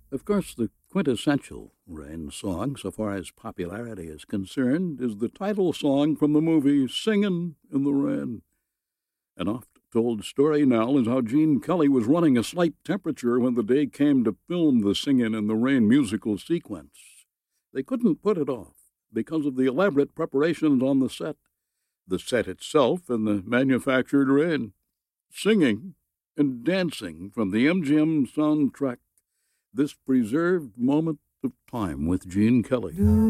Of course, the quintessential Rain song, so far as popularity is concerned, is the title song from the movie Singin' in the Rain. An oft-told story now is how Gene Kelly was running a slight temperature when the day came to film the Singin' in the Rain musical sequence. They couldn't put it off because of the elaborate preparations on the set itself and the manufactured rain. Singing and dancing from the MGM soundtrack, this preserved moment of time with Gene Kelly.